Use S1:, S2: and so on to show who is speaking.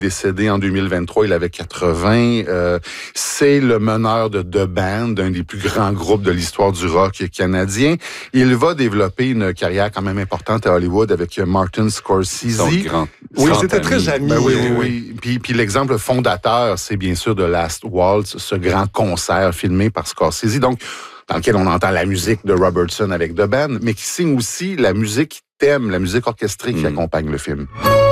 S1: Décédé en 2023, il avait 80. C'est le meneur de The Band, un des plus grands groupes de l'histoire du rock canadien. Il va développer une carrière quand même importante à Hollywood avec Martin Scorsese.
S2: Oui, c'était très amis.
S1: Ben oui. Puis l'exemple fondateur, c'est bien sûr The Last Waltz, ce grand concert filmé par Scorsese, donc dans lequel on entend la musique de Robertson avec The Band, mais qui signe aussi la musique thème, la musique orchestrée qui accompagne le film.